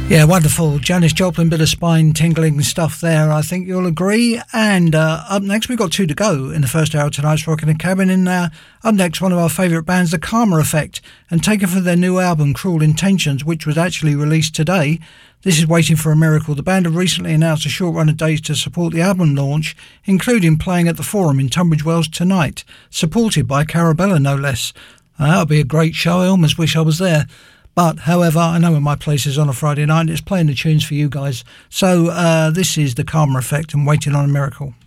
Yeah, wonderful. Janis Joplin, bit of spine-tingling stuff there, I think you'll agree. And up next, we've got two to go in the first hour of tonight's Rockin' the Cabin. And up next, one of our favourite bands, The Karma Effect, and taken from their new album, Cruel Intentions, which was actually released today. This is Waiting for a Miracle. The band have recently announced a short run of days to support the album launch, including playing at the Forum in Tunbridge Wells tonight, supported by Carabella, no less. That'll be a great show. I almost wish I was there. But, however, I know when my place is on a Friday night, it's playing the tunes for you guys. So this is The Karma Effect and Waiting on a Miracle.